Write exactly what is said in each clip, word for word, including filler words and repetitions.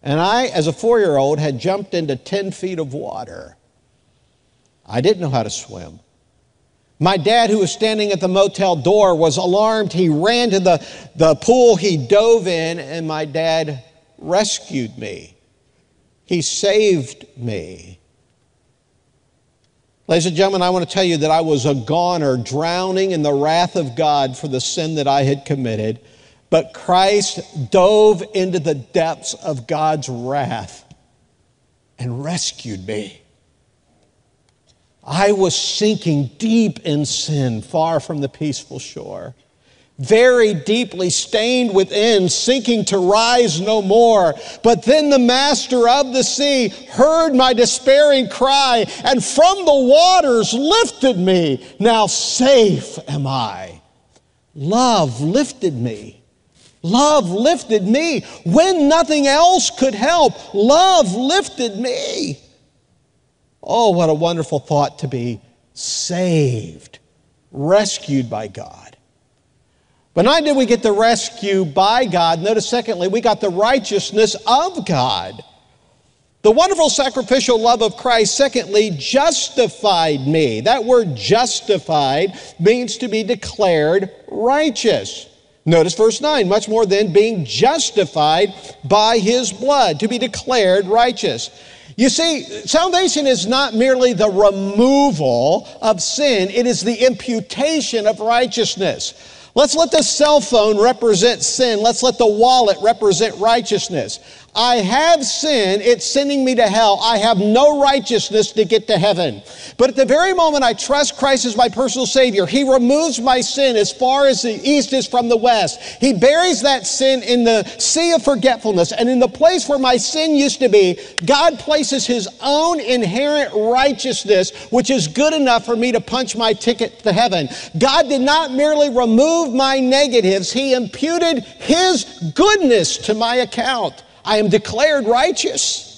And I, as a four-year-old, had jumped into ten feet of water. I didn't know how to swim. My dad, who was standing at the motel door, was alarmed. He ran to the, the pool. He dove in, and my dad rescued me. He saved me. Ladies and gentlemen, I want to tell you that I was a goner, drowning in the wrath of God for the sin that I had committed. But Christ dove into the depths of God's wrath and rescued me. I was sinking deep in sin, far from the peaceful shore. Very deeply stained within, sinking to rise no more. But then the master of the sea heard my despairing cry, and from the waters lifted me. Now safe am I. Love lifted me. Love lifted me. When nothing else could help, love lifted me. Oh, what a wonderful thought to be saved, rescued by God. But not only did we get the rescue by God, notice secondly, we got the righteousness of God. The wonderful sacrificial love of Christ, secondly, justified me. That word justified means to be declared righteous. Notice verse nine, much more than being justified by his blood, to be declared righteous. You see, salvation is not merely the removal of sin, it is the imputation of righteousness. Let's let the cell phone represent sin. Let's let the wallet represent righteousness. I have sin, it's sending me to hell. I have no righteousness to get to heaven. But at the very moment I trust Christ as my personal Savior, he removes my sin as far as the east is from the west. He buries that sin in the sea of forgetfulness. And in the place where my sin used to be, God places his own inherent righteousness, which is good enough for me to punch my ticket to heaven. God did not merely remove my negatives, he imputed his goodness to my account. I am declared righteous.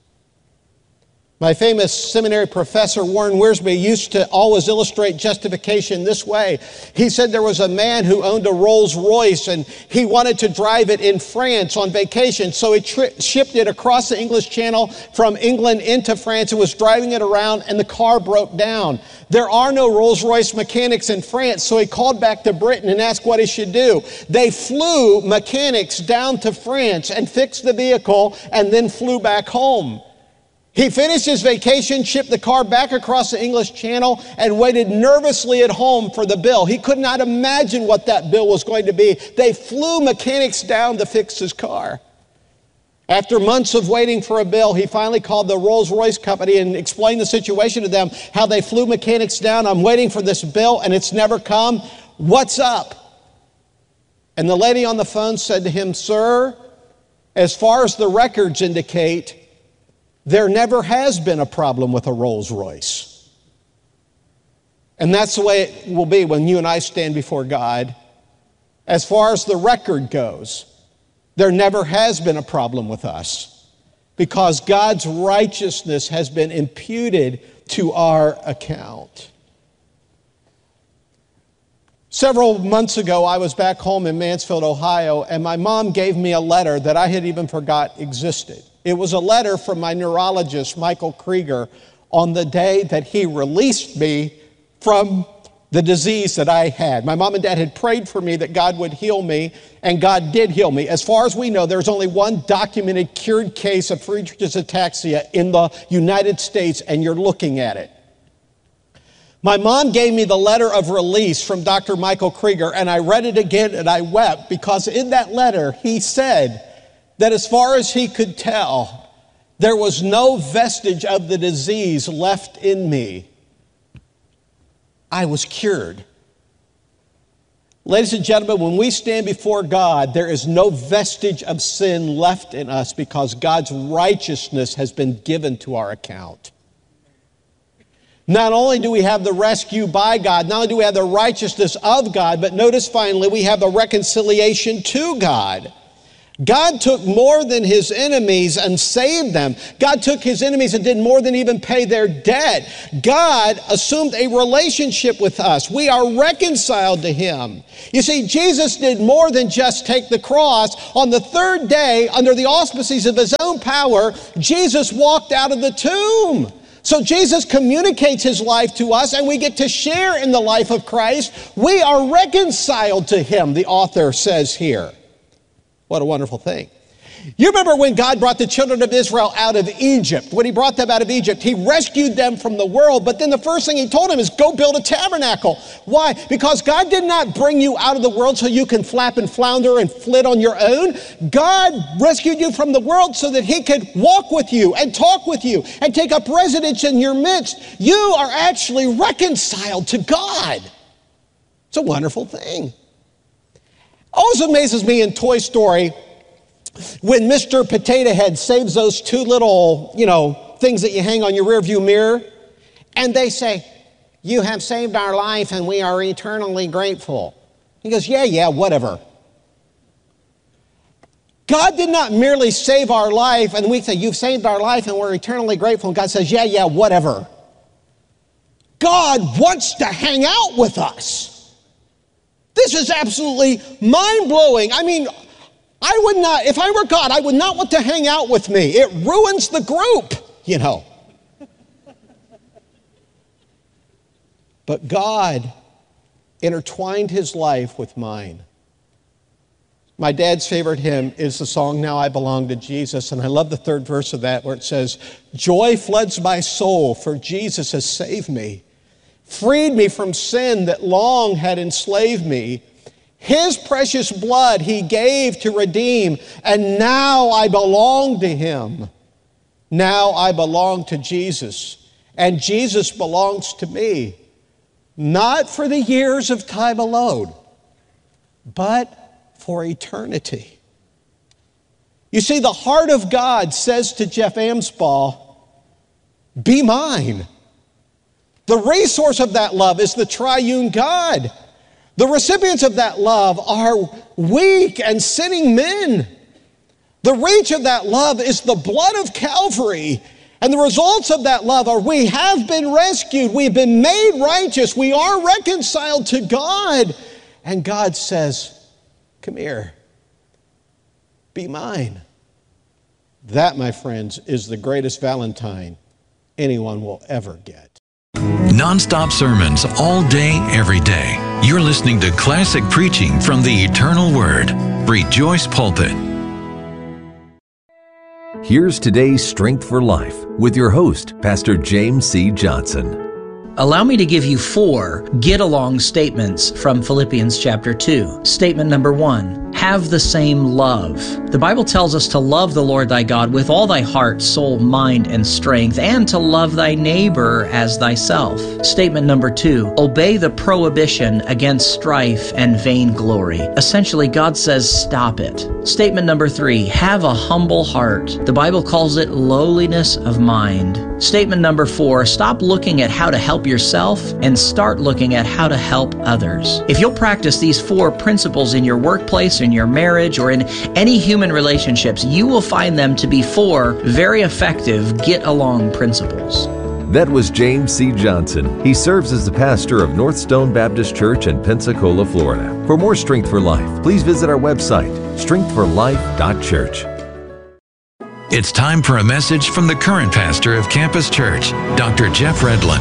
My famous seminary professor, Warren Wiersbe, used to always illustrate justification this way. He said there was a man who owned a Rolls Royce and he wanted to drive it in France on vacation. So he tri- shipped it across the English Channel from England into France and was driving it around, and the car broke down. There are no Rolls Royce mechanics in France, so he called back to Britain and asked what he should do. They flew mechanics down to France and fixed the vehicle and then flew back home. He finished his vacation, shipped the car back across the English Channel, and waited nervously at home for the bill. He could not imagine what that bill was going to be. They flew mechanics down to fix his car. After months of waiting for a bill, he finally called the Rolls-Royce company and explained the situation to them, how they flew mechanics down. I'm waiting for this bill and it's never come. What's up? And the lady on the phone said to him, "Sir, as far as the records indicate, there never has been a problem with a Rolls-Royce." And that's the way it will be when you and I stand before God. As far as the record goes, there never has been a problem with us because God's righteousness has been imputed to our account. Several months ago, I was back home in Mansfield, Ohio, and my mom gave me a letter that I had even forgot existed. It was a letter from my neurologist, Michael Krieger, on the day that he released me from the disease that I had. My mom and dad had prayed for me that God would heal me, and God did heal me. As far as we know, there's only one documented cured case of Friedreich's ataxia in the United States, and you're looking at it. My mom gave me the letter of release from Doctor Michael Krieger, and I read it again and I wept because in that letter he said that as far as he could tell, there was no vestige of the disease left in me. I was cured. Ladies and gentlemen, when we stand before God, there is no vestige of sin left in us because God's righteousness has been given to our account. Not only do we have the rescue by God, not only do we have the righteousness of God, but notice finally we have the reconciliation to God. God took more than his enemies and saved them. God took his enemies and did more than even pay their debt. God assumed a relationship with us. We are reconciled to him. You see, Jesus did more than just take the cross. On the third day, under the auspices of his own power, Jesus walked out of the tomb. So Jesus communicates his life to us, and we get to share in the life of Christ. We are reconciled to him, the author says here. What a wonderful thing. You remember when God brought the children of Israel out of Egypt? When he brought them out of Egypt, he rescued them from the world, but then the first thing he told them is go build a tabernacle. Why? Because God did not bring you out of the world so you can flap and flounder and flit on your own. God rescued you from the world so that he could walk with you and talk with you and take up residence in your midst. You are actually reconciled to God. It's a wonderful thing. Always amazes me in Toy Story when Mister Potato Head saves those two little, you know, things that you hang on your rearview mirror, and they say, "You have saved our life and we are eternally grateful." He goes, "Yeah, yeah, whatever." God did not merely save our life and we say, "You've saved our life and we're eternally grateful." And God says, "Yeah, yeah, whatever." God wants to hang out with us. This is absolutely mind-blowing. I mean, I would not, if I were God, I would not want to hang out with me. It ruins the group, you know. But God intertwined his life with mine. My dad's favorite hymn is the song, "Now I Belong to Jesus," and I love the third verse of that where it says, "Joy floods my soul, for Jesus has saved me. Freed me from sin that long had enslaved me. His precious blood he gave to redeem, and now I belong to him. Now I belong to Jesus, and Jesus belongs to me, not for the years of time alone, but for eternity." You see, the heart of God says to Jeff Amsbaugh, "Be mine." The resource of that love is the triune God. The recipients of that love are weak and sinning men. The reach of that love is the blood of Calvary. And the results of that love are we have been rescued. We've been made righteous. We are reconciled to God. And God says, "Come here. Be mine." That, my friends, is the greatest Valentine anyone will ever get. Non-stop sermons all day, every day. You're listening to classic preaching from the Eternal Word. Rejoice Pulpit. Here's today's Strength for Life with your host, Pastor James C. Johnson. Allow me to give you four get-along statements from Philippians chapter two. Statement number one, have the same love. The Bible tells us to love the Lord thy God with all thy heart, soul, mind, and strength, and to love thy neighbor as thyself. Statement number two, obey the prohibition against strife and vainglory. Essentially, God says stop it. Statement number three, have a humble heart. The Bible calls it lowliness of mind. Statement number four, stop looking at how to help yourself and start looking at how to help others. If you'll practice these four principles in your workplace, in your marriage, or in any human relationships, you will find them to be four very effective get-along principles. That was James C. Johnson. He serves as the pastor of North Stone Baptist Church in Pensacola, Florida. For more Strength for Life, please visit our website, strength for life dot church. It's time for a message from the current pastor of Campus Church, Doctor Jeff Redlin.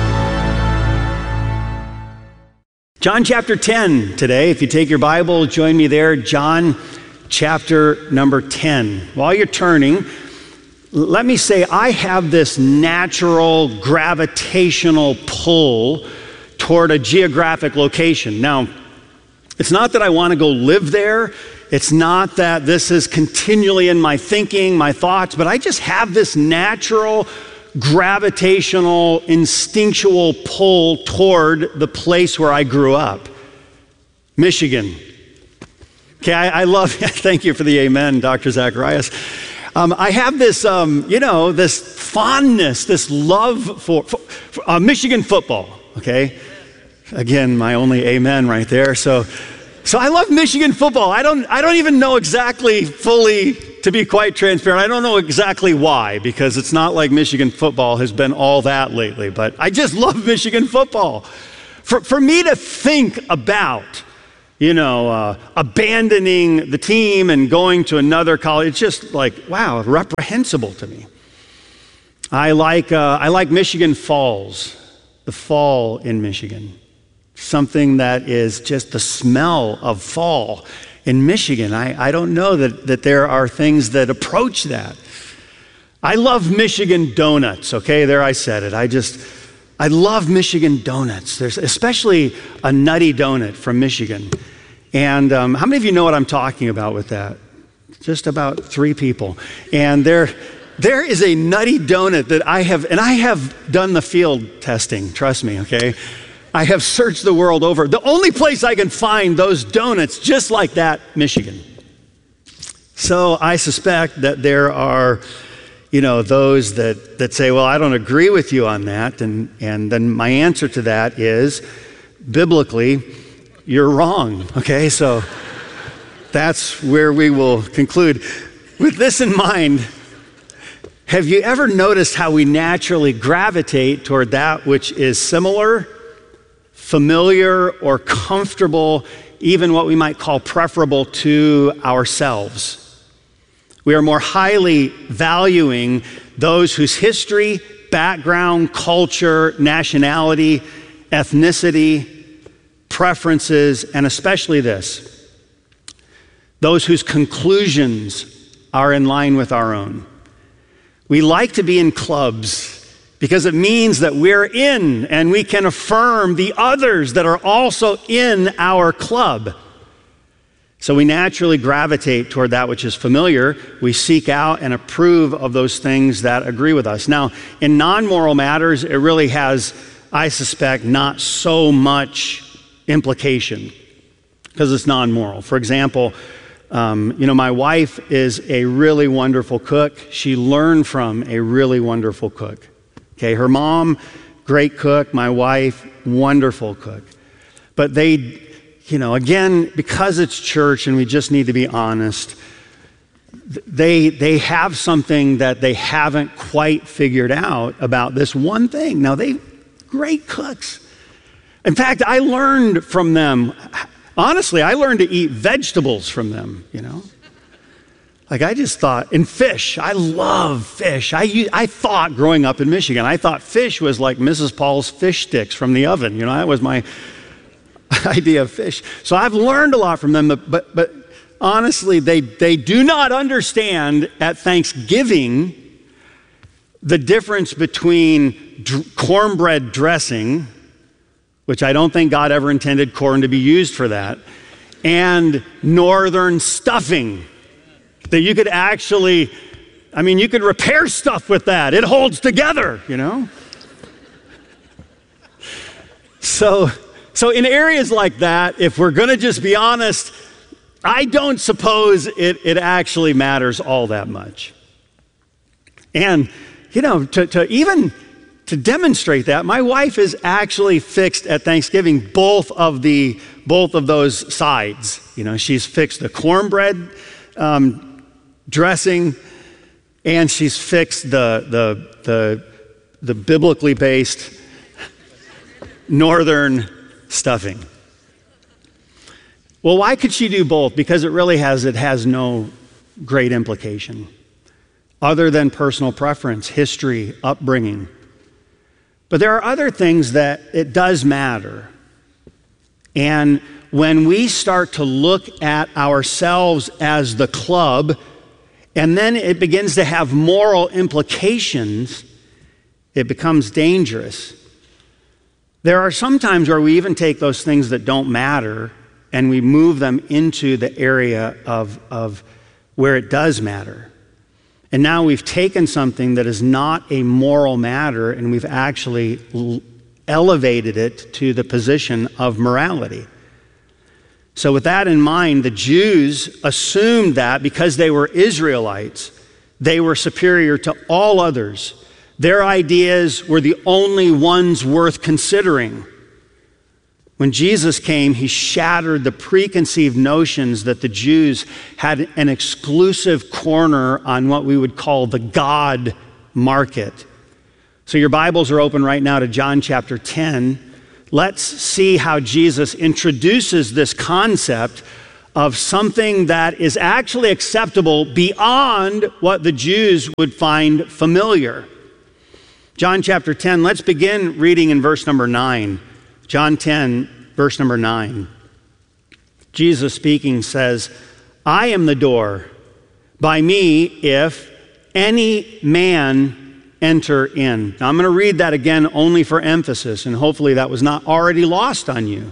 John chapter ten today. If you take your Bible, join me there. John chapter number ten. While you're turning, let me say I have this natural gravitational pull toward a geographic location. Now, it's not that I want to go live there. It's not that this is continually in my thinking, my thoughts, but I just have this natural gravitational, instinctual pull toward the place where I grew up, Michigan. Okay, I, I love, thank you for the amen, Doctor Zacharias. Um, I have this, um, you know, this fondness, this love for, for, for uh, Michigan football, okay? Again, my only amen right there. So So I love Michigan football. I don't, I don't even know exactly fully, to be quite transparent, I don't know exactly why, because it's not like Michigan football has been all that lately, but I just love Michigan football. For, for me to think about, you know, uh, abandoning the team and going to another college, it's just like, wow, reprehensible to me. I like, uh, I like Michigan Falls, the fall in Michigan. Something that is just the smell of fall in Michigan. I, I don't know that, that there are things that approach that. I love Michigan donuts, okay? There I said it. I just, I love Michigan donuts. There's especially a nutty donut from Michigan. And um, how many of you know what I'm talking about with that? Just about three people. And there, there is a nutty donut that I have, and I have done the field testing, trust me, okay? I have searched the world over. The only place I can find those donuts just like that, Michigan. So I suspect that there are, you know, those that, that say, well, I don't agree with you on that. And, and then my answer to that is, biblically, you're wrong, okay? So that's where we will conclude. With this in mind, have you ever noticed how we naturally gravitate toward that which is similar, familiar, or comfortable, even what we might call preferable to ourselves? We are more highly valuing those whose history, background, culture, nationality, ethnicity, preferences, and especially this, those whose conclusions are in line with our own. We like to be in clubs because it means that we're in and we can affirm the others that are also in our club. So we naturally gravitate toward that which is familiar. We seek out and approve of those things that agree with us. Now, in non-moral matters, it really has, I suspect, not so much implication because it's non-moral. For example, um, you know, my wife is a really wonderful cook. She learned from a really wonderful cook. Okay, her mom, great cook. My wife, wonderful cook. But they, you know, again, because it's church and we just need to be honest, they, they have something that they haven't quite figured out about this one thing. Now, they great cooks. In fact, I learned from them, honestly, I learned to eat vegetables from them, you know. Like I just thought, and fish, I love fish. I, I thought growing up in Michigan, I thought fish was like Missus Paul's fish sticks from the oven. You know, that was my idea of fish. So I've learned a lot from them, but, but, but honestly, they, they do not understand at Thanksgiving the difference between dr- cornbread dressing, which I don't think God ever intended corn to be used for that, and northern stuffing. That you could actually, I mean, you could repair stuff with that. It holds together, you know? So, so in areas like that, if we're going to just be honest, I don't suppose it, it actually matters all that much. And, you know, to, to even to demonstrate that, my wife is actually fixed at Thanksgiving both of the both of those sides. You know, she's fixed the cornbread um, dressing, and she's fixed the the the, the biblically based northern stuffing. Well, why could she do both? Because it really has it has no great implication other than personal preference, history, upbringing. But there are other things that it does matter. And when we start to look at ourselves as the club, and then it begins to have moral implications, it becomes dangerous. There are some times where we even take those things that don't matter and we move them into the area of, of where it does matter. And now we've taken something that is not a moral matter and we've actually l- elevated it to the position of morality. So with that in mind, the Jews assumed that because they were Israelites, they were superior to all others. Their ideas were the only ones worth considering. When Jesus came, he shattered the preconceived notions that the Jews had an exclusive corner on what we would call the God market. So your Bibles are open right now to John chapter ten. Let's see how Jesus introduces this concept of something that is actually acceptable beyond what the Jews would find familiar. John chapter ten, let's begin reading in verse number nine. John ten, verse number nine. Jesus speaking says, I am the door. By me, if any man enter in. Now I'm going to read that again only for emphasis, and hopefully that was not already lost on you.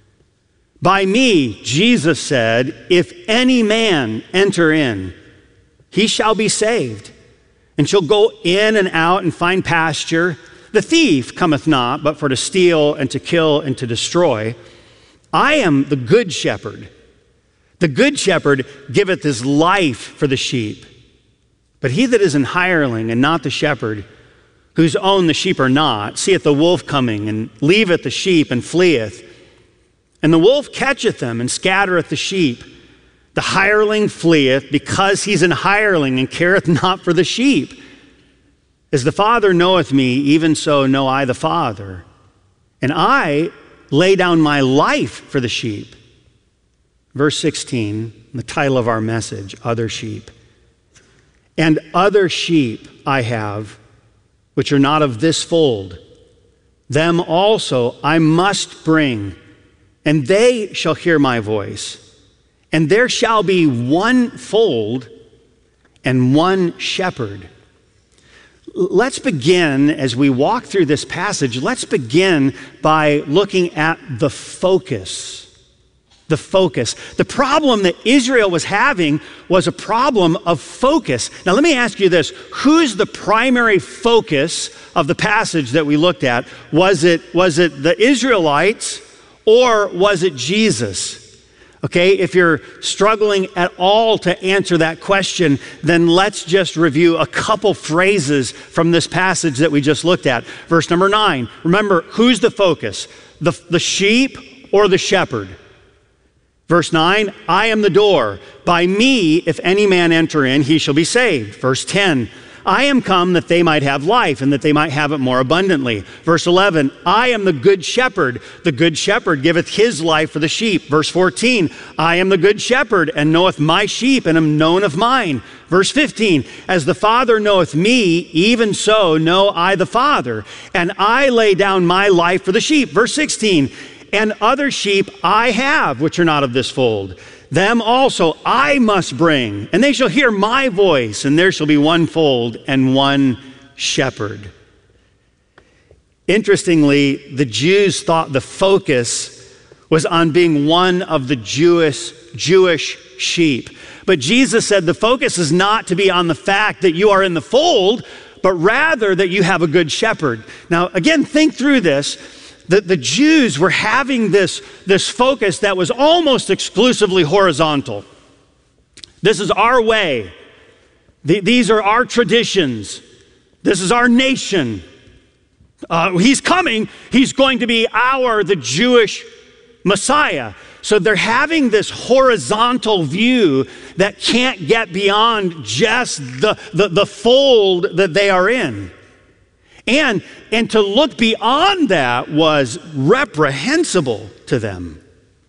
By me, Jesus said, if any man enter in, he shall be saved, and shall go in and out and find pasture. The thief cometh not, but for to steal and to kill and to destroy. I am the good shepherd. The good shepherd giveth his life for the sheep. But he that is an hireling and not the shepherd, whose own the sheep are not, seeth the wolf coming, and leaveth the sheep, and fleeth. And the wolf catcheth them, and scattereth the sheep. The hireling fleeth, because he's an hireling, and careth not for the sheep. As the Father knoweth me, even so know I the Father. And I lay down my life for the sheep. Verse sixteen, the title of our message, Other Sheep. And other sheep I have, which are not of this fold. Them also I must bring, and they shall hear my voice. And there shall be one fold and one shepherd. Let's begin, as we walk through this passage, let's begin by looking at the focus. The focus. The problem that Israel was having was a problem of focus. Now let me ask you this. Who's the primary focus of the passage that we looked at? Was it, was it the Israelites or was it Jesus? Okay, if you're struggling at all to answer that question, then let's just review a couple phrases from this passage that we just looked at. Verse number nine. Remember, who's the focus? The, the sheep or the shepherd? Verse nine, I am the door. By me, if any man enter in, he shall be saved. Verse ten, I am come that they might have life, and that they might have it more abundantly. Verse eleven, I am the good shepherd. The good shepherd giveth his life for the sheep. Verse fourteen, I am the good shepherd, and knoweth my sheep, and am known of mine. Verse fifteen, as the Father knoweth me, even so know I the Father, and I lay down my life for the sheep. Verse sixteen, and other sheep I have, which are not of this fold. Them also I must bring, and they shall hear my voice, and there shall be one fold and one shepherd. Interestingly, the Jews thought the focus was on being one of the Jewish, Jewish sheep. But Jesus said the focus is not to be on the fact that you are in the fold, but rather that you have a good shepherd. Now, again, think through this. The, the Jews were having this, this focus that was almost exclusively horizontal. This is our way. The, these are our traditions. This is our nation. Uh, he's coming. He's going to be our, the Jewish Messiah. So they're having this horizontal view that can't get beyond just the, the, the fold that they are in. And, and to look beyond that was reprehensible to them.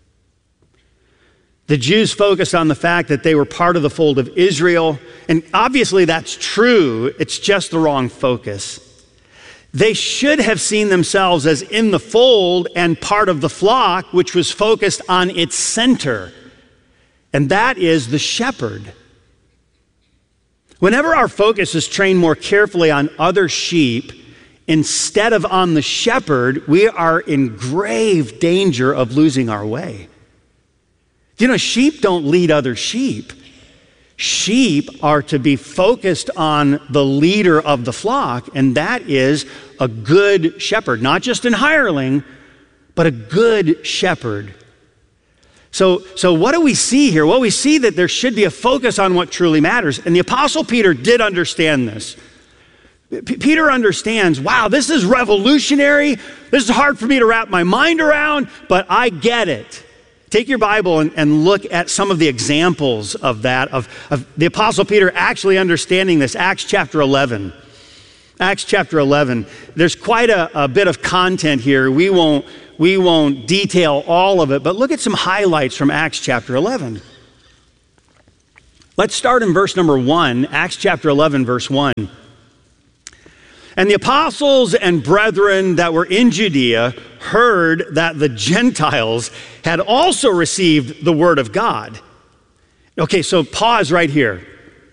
The Jews focused on the fact that they were part of the fold of Israel, and obviously that's true, it's just the wrong focus. They should have seen themselves as in the fold and part of the flock, which was focused on its center, and that is the shepherd. Whenever our focus is trained more carefully on other sheep instead of on the shepherd, we are in grave danger of losing our way. You know, sheep don't lead other sheep. Sheep are to be focused on the leader of the flock, and that is a good shepherd, not just an hireling, but a good shepherd. So, so what do we see here? Well, we see that there should be a focus on what truly matters, and the Apostle Peter did understand this. P- Peter understands, wow, this is revolutionary. This is hard for me to wrap my mind around, but I get it. Take your Bible and, and look at some of the examples of that, of, of the Apostle Peter actually understanding this. Acts chapter eleven. Acts chapter eleven. There's quite a, a bit of content here. We won't, we won't detail all of it, but look at some highlights from Acts chapter eleven. Let's start in verse number one, Acts chapter eleven, verse one. And the apostles and brethren that were in Judea heard that the Gentiles had also received the word of God. Okay, so pause right here.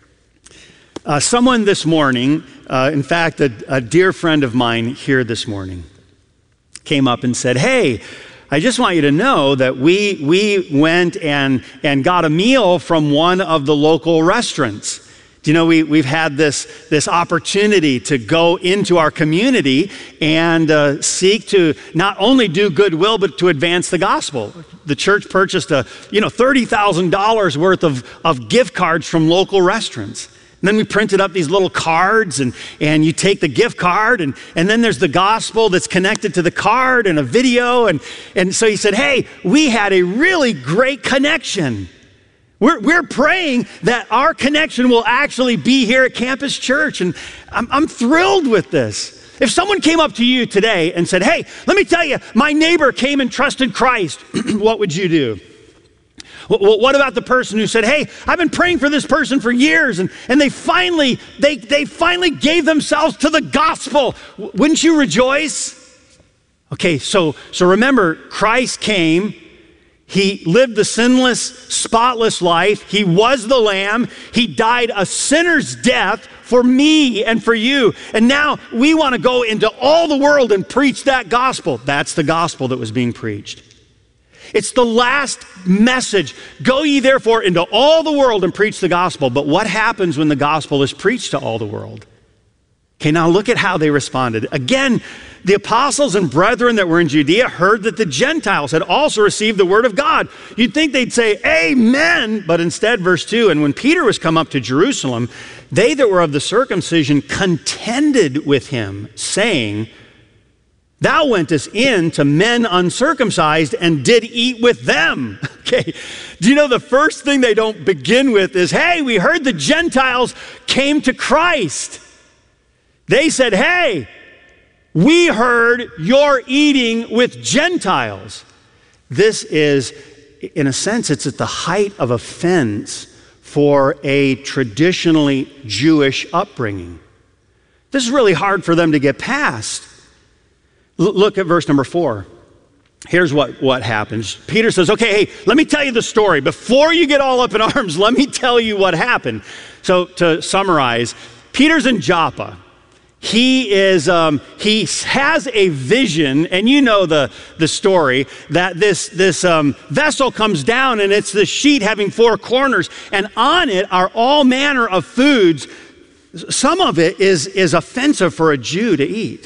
Uh, someone this morning, uh, in fact, a, a dear friend of mine here this morning, came up and said, hey, I just want you to know that we, we went and, and got a meal from one of the local restaurants. Do you know, we, we've had this, this opportunity to go into our community and uh, seek to not only do goodwill, but to advance the gospel. The church purchased a, you know, thirty thousand dollars worth of, of gift cards from local restaurants. And then we printed up these little cards, and, and you take the gift card, and, and then there's the gospel that's connected to the card and a video. And, and so he said, hey, we had a really great connection. We're, we're praying that our connection will actually be here at Campus Church, and I'm, I'm thrilled with this. If someone came up to you today and said, hey, let me tell you, my neighbor came and trusted Christ, what would you do? Well, what about the person who said, hey, I've been praying for this person for years, and, and they finally, they, they finally gave themselves to the gospel. Wouldn't you rejoice? Okay, so, so remember, Christ came. He lived the sinless, spotless life. He was the Lamb. He died a sinner's death for me and for you. And now we want to go into all the world and preach that gospel. That's the gospel that was being preached. It's the last message. Go ye therefore into all the world and preach the gospel. But what happens when the gospel is preached to all the world? Okay, now look at how they responded. Again, the apostles and brethren that were in Judea heard that the Gentiles had also received the word of God. You'd think they'd say, amen, but instead, verse two, and when Peter was come up to Jerusalem, they that were of the circumcision contended with him, saying, thou wentest in to men uncircumcised and did eat with them. Okay, do you know the first thing they don't begin with is, hey, we heard the Gentiles came to Christ. They said, hey, we heard you're eating with Gentiles. This is, in a sense, it's at the height of offense for a traditionally Jewish upbringing. This is really hard for them to get past. L- look at verse number four. Here's what, what happens. Peter says, okay, hey, let me tell you the story. Before you get all up in arms, let me tell you what happened. So to summarize, Peter's in Joppa. He is, um, he has a vision, and you know the, the story, that this, this um, vessel comes down, and it's this sheet having four corners, and on it are all manner of foods. Some of it is, is offensive for a Jew to eat.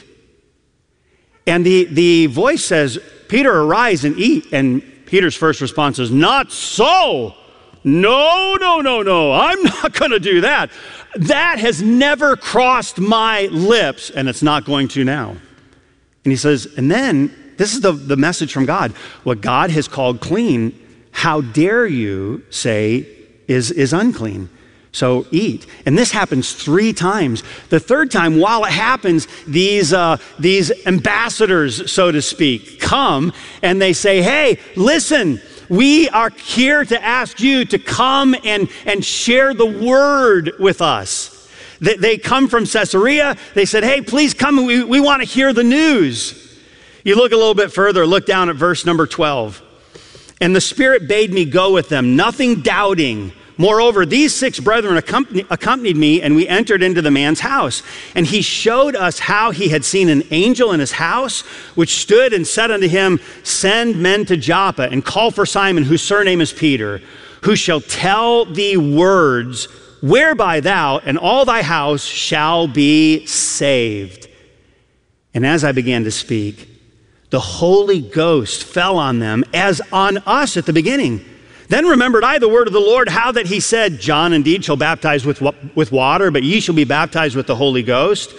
And the, the voice says, Peter, arise and eat. And Peter's first response is, not so. No, no, no, no, I'm not going to do that. That has never crossed my lips, and it's not going to now. And he says, and then, this is the, the message from God. What God has called clean, how dare you say is, is unclean? So eat. And this happens three times. The third time, while it happens, these, uh, these ambassadors, so to speak, come and they say, hey, listen, we are here to ask you to come and, and share the word with us. They, they come from Caesarea. They said, hey, please come. We, we want to hear the news. You look a little bit further, look down at verse number twelve. And the Spirit bade me go with them, nothing doubting. Moreover, these six brethren accompanied, accompanied me, and we entered into the man's house. And he showed us how he had seen an angel in his house, which stood and said unto him, send men to Joppa, and call for Simon, whose surname is Peter, who shall tell thee words, whereby thou and all thy house shall be saved. And as I began to speak, the Holy Ghost fell on them, as on us at the beginning. Then remembered I the word of the Lord, how that he said, John indeed shall baptize with, with water, but ye shall be baptized with the Holy Ghost.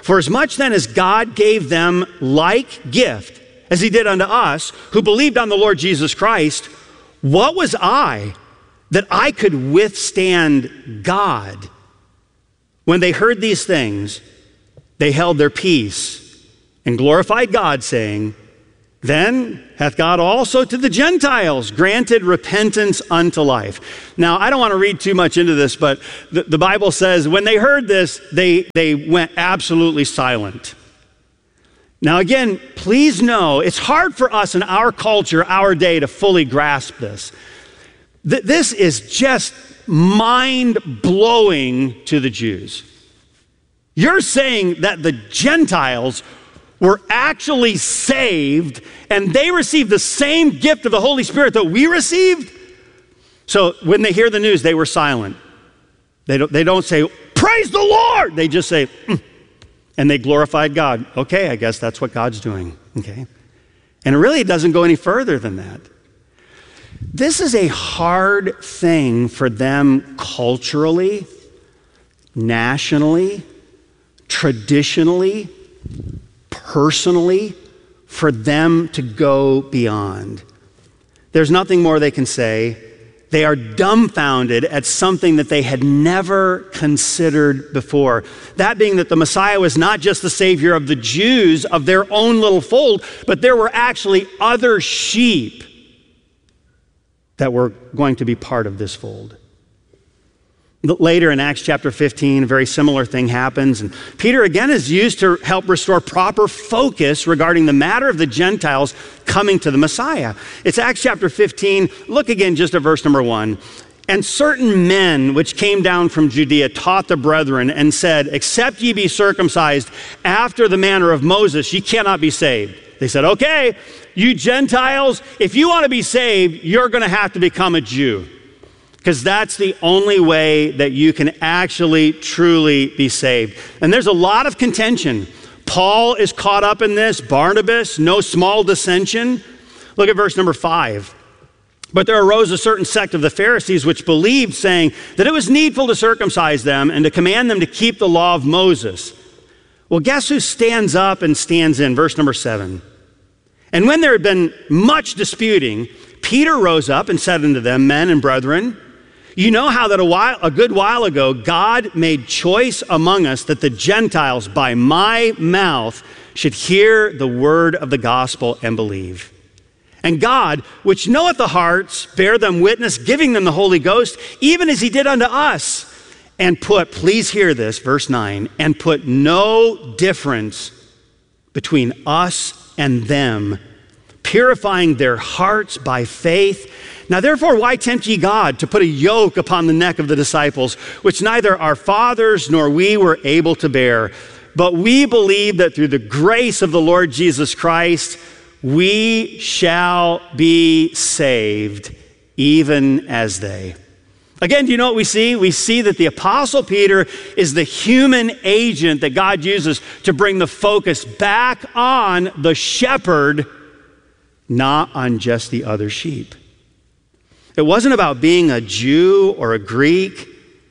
For as much then as God gave them like gift, as he did unto us, who believed on the Lord Jesus Christ, what was I that I could withstand God? When they heard these things, they held their peace and glorified God, saying, then hath God also to the Gentiles granted repentance unto life. Now, I don't want to read too much into this, but the, the Bible says when they heard this, they, they went absolutely silent. Now, again, please know, it's hard for us in our culture, our day, to fully grasp this. Th- this is just mind-blowing to the Jews. You're saying that the Gentiles were actually saved and they received the same gift of the Holy Spirit that we received? So when they hear the news, they were silent. They don't, they don't say, praise the Lord. They just say, mm, and they glorified God. Okay, I guess that's what God's doing. Okay. And it really doesn't go any further than that. This is a hard thing for them culturally, nationally, traditionally, personally, for them to go beyond. There's nothing more they can say. They are dumbfounded at something that they had never considered before. That being that the Messiah was not just the Savior of the Jews, of their own little fold, but there were actually other sheep that were going to be part of this fold. Later in Acts chapter fifteen, a very similar thing happens. And Peter again is used to help restore proper focus regarding the matter of the Gentiles coming to the Messiah. It's Acts chapter fifteen. Look again just at verse number one. And certain men which came down from Judea taught the brethren and said, except ye be circumcised after the manner of Moses, ye cannot be saved. They said, okay, you Gentiles, if you want to be saved, you're going to have to become a Jew. Because that's the only way that you can actually, truly be saved. And there's a lot of contention. Paul is caught up in this, Barnabas, no small dissension. Look at verse number five. But there arose a certain sect of the Pharisees which believed, saying that it was needful to circumcise them and to command them to keep the law of Moses. Well, guess who stands up and stands in? Verse number seven. And when there had been much disputing, Peter rose up and said unto them, men and brethren, you know how that a while, a good while ago, God made choice among us that the Gentiles by my mouth should hear the word of the gospel and believe. And God, which knoweth the hearts, bare them witness, giving them the Holy Ghost, even as he did unto us, and put, please hear this, verse nine, and put no difference between us and them, purifying their hearts by faith. Now therefore, why tempt ye God to put a yoke upon the neck of the disciples, which neither our fathers nor we were able to bear? But we believe that through the grace of the Lord Jesus Christ, we shall be saved, even as they. Again, do you know what we see? We see that the Apostle Peter is the human agent that God uses to bring the focus back on the shepherd, not on just the other sheep. It wasn't about being a Jew or a Greek.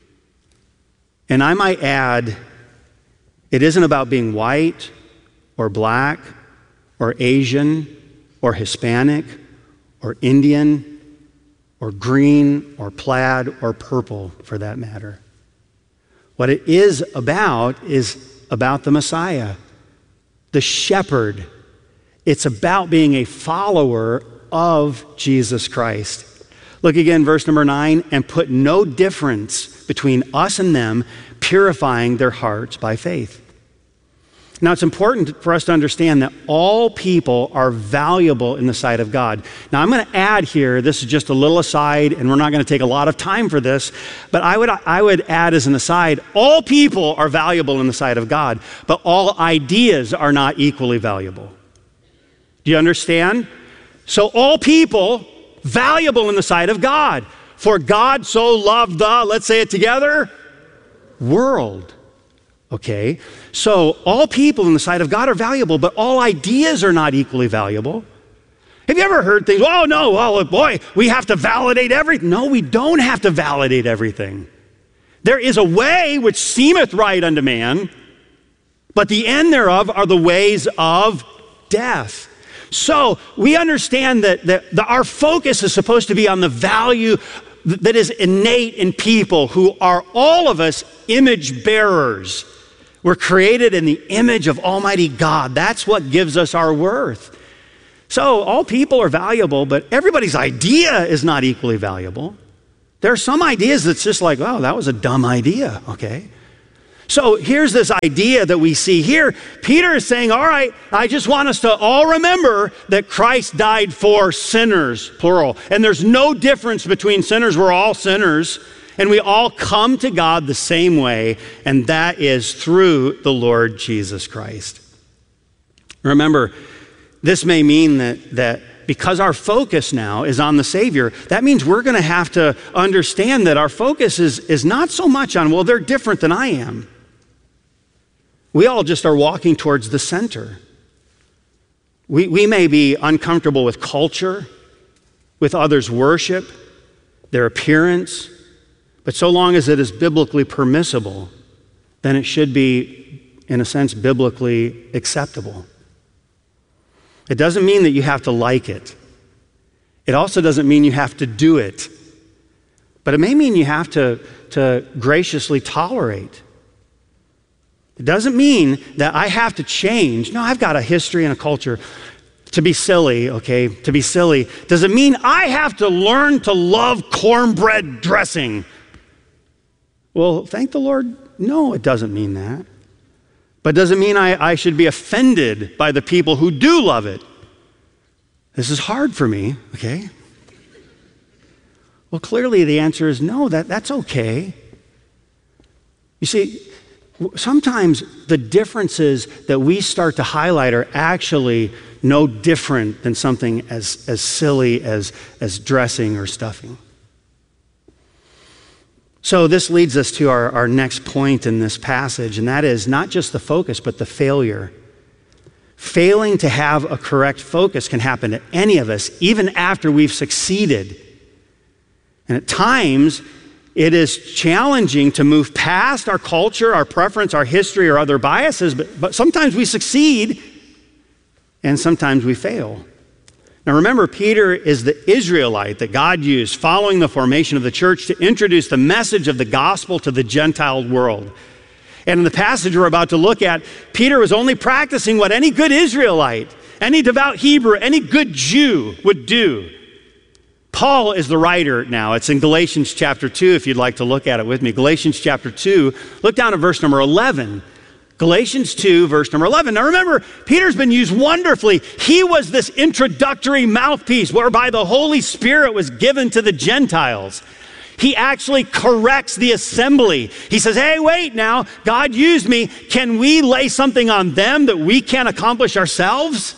And I might add, it isn't about being white or black or Asian or Hispanic or Indian or green or plaid or purple for that matter. What it is about is about the Messiah, the shepherd. It's about being a follower of Jesus Christ. Look again, verse number nine, and put no difference between us and them, purifying their hearts by faith. Now, it's important for us to understand that all people are valuable in the sight of God. Now, I'm going to add here, this is just a little aside, and we're not going to take a lot of time for this, but I would, I would add as an aside, all people are valuable in the sight of God, but all ideas are not equally valuable. Do you understand? So all people valuable in the sight of God. For God so loved the, let's say it together, world. Okay, so all people in the sight of God are valuable, but all ideas are not equally valuable. Have you ever heard things, oh no, oh boy, we have to validate everything. No, we don't have to validate everything. There is a way which seemeth right unto man, but the end thereof are the ways of death. So we understand that, that, that our focus is supposed to be on the value that is innate in people who are all of us image bearers. We're created in the image of Almighty God. That's what gives us our worth. So all people are valuable, but everybody's idea is not equally valuable. There are some ideas that's just like, oh, that was a dumb idea, okay? So here's this idea that we see here. Peter is saying, all right, I just want us to all remember that Christ died for sinners, plural. And there's no difference between sinners. We're all sinners. And we all come to God the same way, and that is through the Lord Jesus Christ. Remember, this may mean that, that because our focus now is on the Savior, that means we're going to have to understand that our focus is, is not so much on, well, they're different than I am. We all just are walking towards the center. We, we may be uncomfortable with culture, with others' worship, their appearance, but so long as it is biblically permissible, then it should be, in a sense, biblically acceptable. It doesn't mean that you have to like it. It also doesn't mean you have to do it. But it may mean you have to, to graciously tolerate. It doesn't mean that I have to change. No, I've got a history and a culture. To be silly, okay, to be silly, does it mean I have to learn to love cornbread dressing? Well, thank the Lord, no, it doesn't mean that. But does it mean I, I should be offended by the people who do love it? This is hard for me, okay? Well, clearly the answer is no, that, that's okay. You see, sometimes the differences that we start to highlight are actually no different than something as, as silly as, as dressing or stuffing. So this leads us to our, our next point in this passage, and that is not just the focus, but the failure. Failing to have a correct focus can happen to any of us, even after we've succeeded. And at times, it is challenging to move past our culture, our preference, our history, or other biases, but, but sometimes we succeed, and sometimes we fail. Now remember, Peter is the Israelite that God used following the formation of the church to introduce the message of the gospel to the Gentile world. And in the passage we're about to look at, Peter was only practicing what any good Israelite, any devout Hebrew, any good Jew would do. Paul is the writer now. It's in Galatians chapter two, if you'd like to look at it with me. Galatians chapter two, look down at verse number eleven. Galatians two, verse number eleven. Now remember, Peter's been used wonderfully. He was this introductory mouthpiece whereby the Holy Spirit was given to the Gentiles. He actually corrects the assembly. He says, hey, wait now, God used me. Can we lay something on them that we can't accomplish ourselves?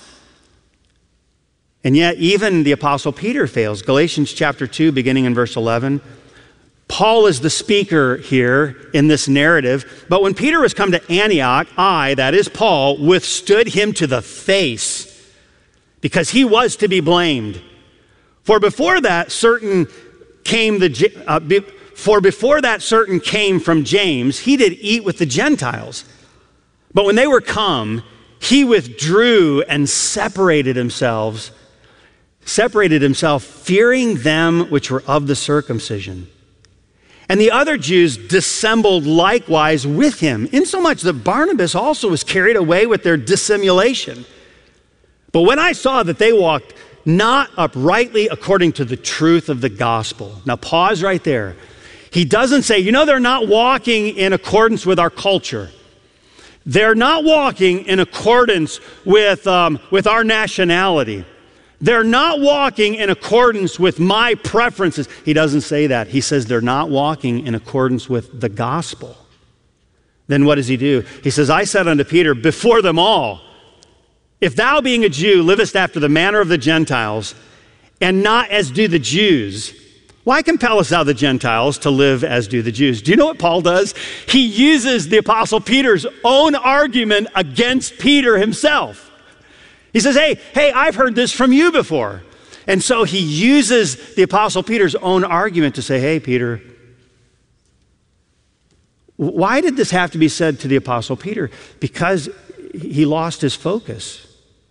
And yet, even the Apostle Peter fails. Galatians chapter two, beginning in verse eleven. Paul is the speaker here in this narrative, but when Peter was come to Antioch, I, that is Paul, withstood him to the face, because he was to be blamed. For before that certain came the uh, be, for before that certain came from James, he did eat with the Gentiles. But when they were come, he withdrew and separated himself, separated himself, fearing them which were of the circumcision. And the other Jews dissembled likewise with him, insomuch that Barnabas also was carried away with their dissimulation. But when I saw that they walked not uprightly according to the truth of the gospel. Now pause right there. He doesn't say, you know, they're not walking in accordance with our culture. They're not walking in accordance with, um, with our nationality. They're not walking in accordance with my preferences. He doesn't say that. He says they're not walking in accordance with the gospel. Then what does he do? He says, I said unto Peter, before them all, if thou being a Jew livest after the manner of the Gentiles, and not as do the Jews, why compellest thou the Gentiles to live as do the Jews? Do you know what Paul does? He uses the Apostle Peter's own argument against Peter himself. He says, hey, hey, I've heard this from you before. And so he uses the Apostle Peter's own argument to say, hey, Peter, Why did this have to be said to the Apostle Peter? Because he lost his focus.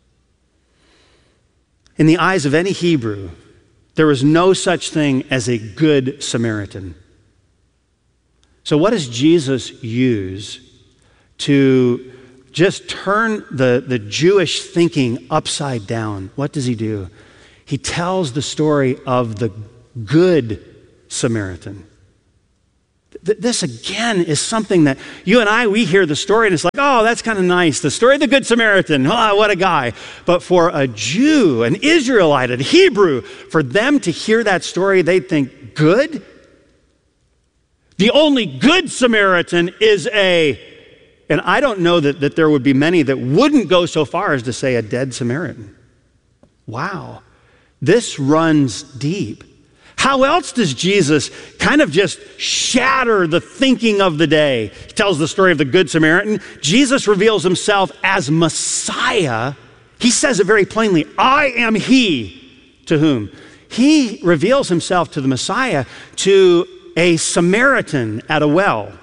In the eyes of any Hebrew, there was no such thing as a good Samaritan. So what does Jesus use to just turn the, the Jewish thinking upside down? What does he do? He tells the story of the good Samaritan. Th- this again is something that you and I, we hear the story and it's like, oh, that's kind of nice. The story of the Good Samaritan, oh, what a guy. But for a Jew, an Israelite, a Hebrew, for them to hear that story, they'd think, good? The only good Samaritan is a, and I don't know that, that there would be many that wouldn't go so far as to say a dead Samaritan. Wow, this runs deep. How else does Jesus kind of just shatter the thinking of the day? He tells the story of the Good Samaritan. Jesus reveals himself as Messiah. He says it very plainly, I am he to whom. He reveals himself to the Messiah to a Samaritan at a well.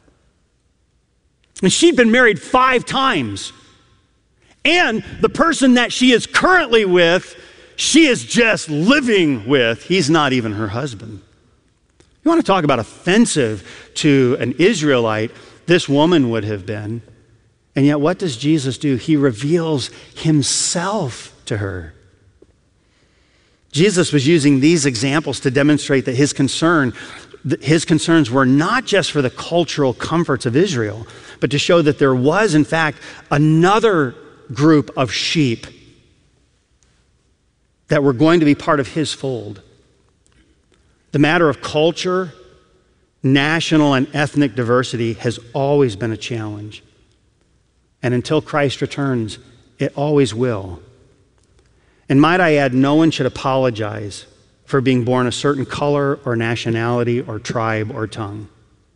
And she'd been married five times. And the person that she is currently with, she is just living with. He's not even her husband. You want to talk about offensive to an Israelite? This woman would have been. And yet what does Jesus do? He reveals himself to her. Jesus was using these examples to demonstrate that his concern, his concerns were not just for the cultural comforts of Israel, but to show that there was, in fact, another group of sheep that were going to be part of his fold. The matter of culture, national and ethnic diversity has always been a challenge. And until Christ returns, it always will. And might I add, no one should apologize for being born a certain color or nationality or tribe or tongue.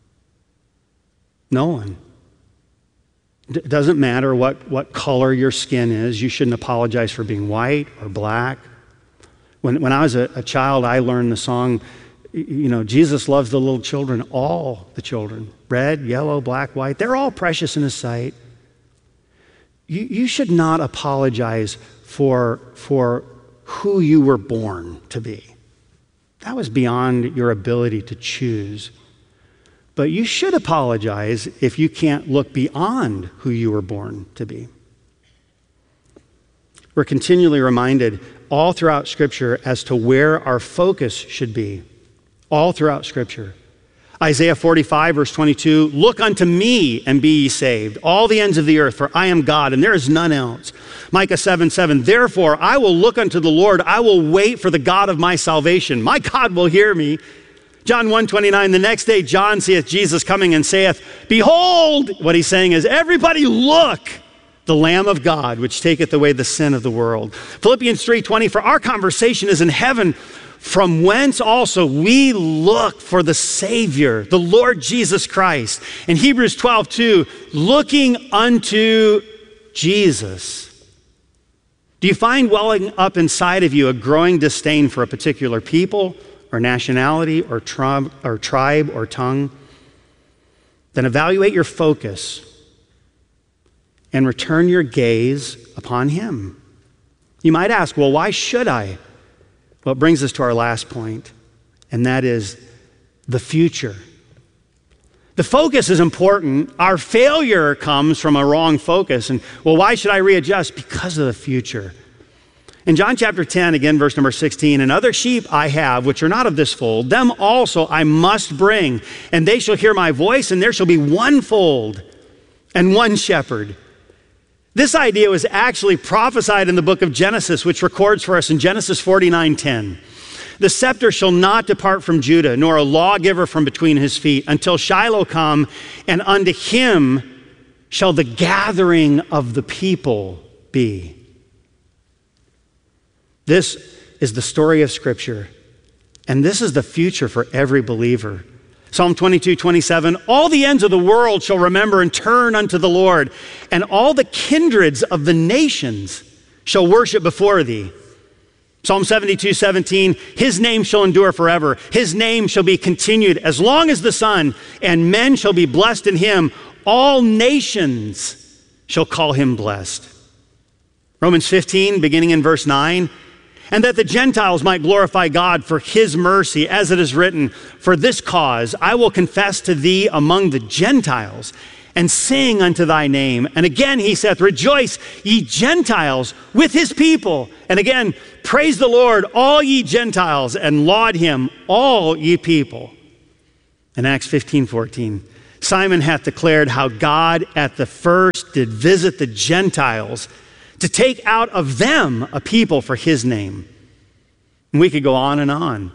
No one. It doesn't matter what, what color your skin is. You shouldn't apologize for being white or black. When, when I was a, a child, I learned the song, you know, Jesus loves the little children, all the children, red, yellow, black, white. They're all precious in his sight. You, you should not apologize for, for who you were born to be. That was beyond your ability to choose. But you should apologize if you can't look beyond who you were born to be. We're continually reminded all throughout Scripture as to where our focus should be. All throughout Scripture. Isaiah forty-five, verse twenty-two, look unto me and be ye saved, all the ends of the earth, for I am God and there is none else. Micah seven, seven, therefore I will look unto the Lord, I will wait for the God of my salvation. My God will hear me. John one, twenty-nine, the next day John seeth Jesus coming and saith, behold, what he's saying is, everybody look, the Lamb of God, which taketh away the sin of the world. Philippians three, twenty, for our conversation is in heaven, from whence also we look for the Savior, the Lord Jesus Christ. In Hebrews twelve, two, looking unto Jesus. Do you find welling up inside of you a growing disdain for a particular people or nationality or, tri- or tribe or tongue? Then evaluate your focus and return your gaze upon him. You might ask, well, why should I? Well, it brings us to our last point, and that is the future. The focus is important. Our failure comes from a wrong focus. And, well, why should I readjust? Because of the future. In John chapter ten, again, verse number sixteen, and other sheep I have, which are not of this fold, them also I must bring, and they shall hear my voice, and there shall be one fold and one shepherd. This idea was actually prophesied in the book of Genesis, which records for us in Genesis forty-nine ten. The scepter shall not depart from Judah, nor a lawgiver from between his feet, until Shiloh come, and unto him shall the gathering of the people be. This is the story of Scripture, and this is the future for every believer. Psalm twenty-two, twenty-seven, all the ends of the world shall remember and turn unto the Lord, and all the kindreds of the nations shall worship before thee. Psalm seventy-two, seventeen, his name shall endure forever. His name shall be continued as long as the sun, and men shall be blessed in him. All nations shall call him blessed. Romans fifteen, beginning in verse nine, and that the Gentiles might glorify God for his mercy, as it is written, for this cause I will confess to thee among the Gentiles, and sing unto thy name. And again he saith, rejoice, ye Gentiles, with his people. And again, praise the Lord, all ye Gentiles, and laud him, all ye people. In Acts fifteen, fourteen, Simon hath declared how God at the first did visit the Gentiles to take out of them a people for his name. And we could go on and on.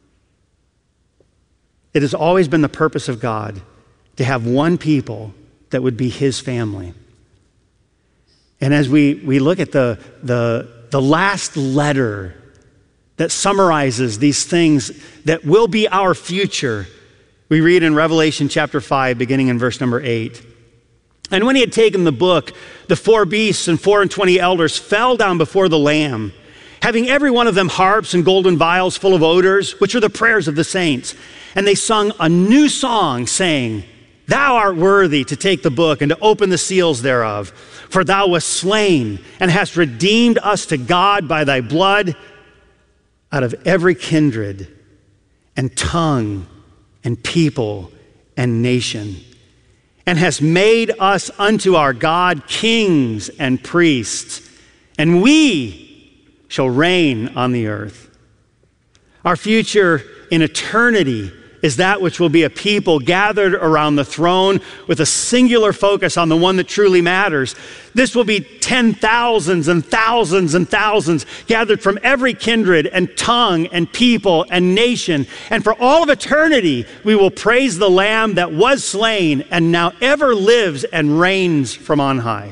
It has always been the purpose of God to have one people that would be his family. And as we, we look at the, the, the last letter that summarizes these things that will be our future, we read in Revelation chapter five, beginning in verse number eight. And when he had taken the book, the four beasts and four and twenty elders fell down before the Lamb, having every one of them harps and golden vials full of odors, which are the prayers of the saints. And they sung a new song, saying, thou art worthy to take the book and to open the seals thereof, for thou wast slain and hast redeemed us to God by thy blood out of every kindred and tongue and people and nation, and hast made us unto our God kings and priests, and we shall reign on the earth. Our future in eternity is that which will be a people gathered around the throne with a singular focus on the one that truly matters. This will be ten thousands and thousands and thousands gathered from every kindred and tongue and people and nation. And for all of eternity, we will praise the Lamb that was slain and now ever lives and reigns from on high.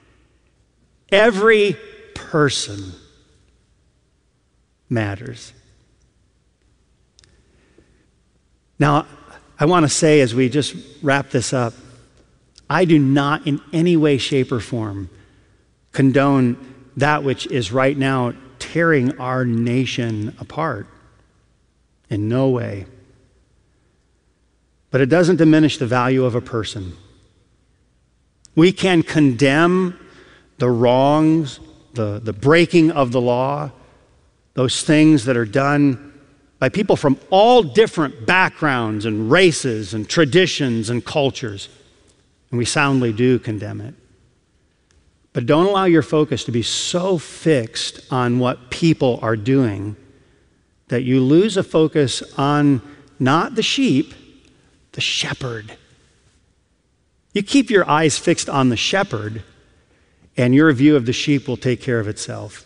Every person matters. Now, I want to say as we just wrap this up, I do not in any way, shape, or form condone that which is right now tearing our nation apart. In no way. But it doesn't diminish the value of a person. We can condemn the wrongs, the, the breaking of the law, those things that are done by people from all different backgrounds and races and traditions and cultures. And we soundly do condemn it. But don't allow your focus to be so fixed on what people are doing that you lose a focus on not the sheep, the shepherd. You keep your eyes fixed on the shepherd, and your view of the sheep will take care of itself.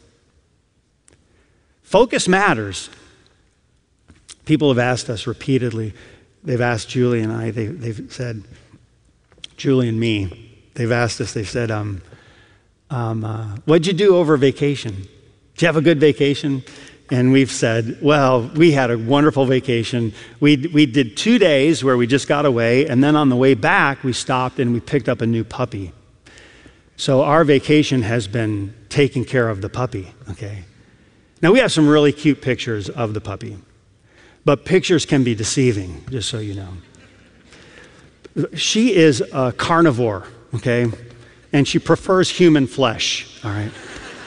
Focus matters. People have asked us repeatedly, they've asked Julie and I, they, they've said, Julie and me, they've asked us, they've said, um, um, uh, what'd you do over vacation? Did you have a good vacation? And we've said, well, we had a wonderful vacation. We, we did two days where we just got away, and then on the way back, we stopped and we picked up a new puppy. So our vacation has been taking care of the puppy, okay? Now we have some really cute pictures of the puppy. But pictures can be deceiving, just so you know. She is a carnivore, okay? And she prefers human flesh, all right?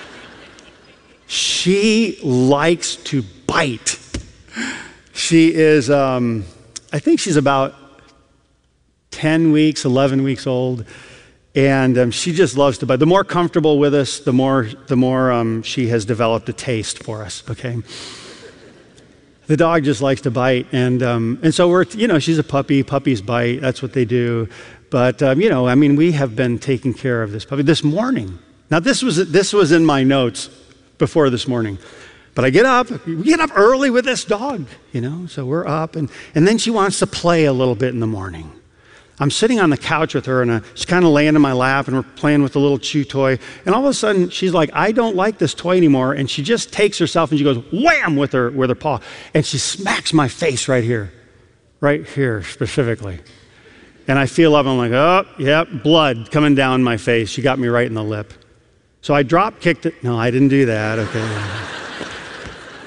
She likes to bite. She is, um, I think she's about ten weeks, eleven weeks old. And um, she just loves to bite. The more comfortable with us, the more, the more um, she has developed a taste for us, okay? The dog just likes to bite, and um, and so we're, you know, she's a puppy. Puppies bite. That's what they do. But um, you know, I mean, we have been taking care of this puppy this morning. Now, this was this was in my notes before this morning, but I get up. We get up early with this dog, you know. So we're up, and and then she wants to play a little bit in the morning. I'm sitting on the couch with her, and uh, she's kind of laying in my lap, and we're playing with a little chew toy. And all of a sudden, she's like, I don't like this toy anymore. And she just takes herself, and she goes, wham, with her, with her paw. And she smacks my face right here, right here specifically. And I feel up, I'm like, oh, yep, blood coming down my face. She got me right in the lip. So I drop kicked it. No, I didn't do that, okay.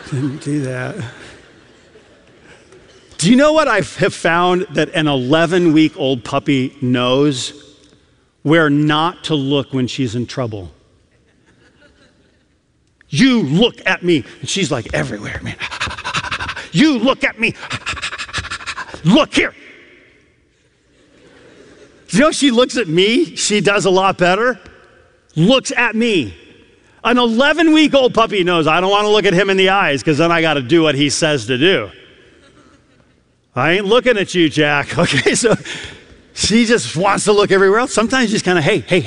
Didn't do that. Do you know what I have found that an eleven-week-old puppy knows? Where not to look when she's in trouble. You look at me. And she's like everywhere, man. You look at me. Look here. You know, she looks at me. She does a lot better. Looks at me. An eleven-week-old puppy knows I don't want to look at him in the eyes because then I got to do what he says to do. I ain't looking at you, Jack. Okay, so she just wants to look everywhere else. Sometimes just kind of, hey, hey,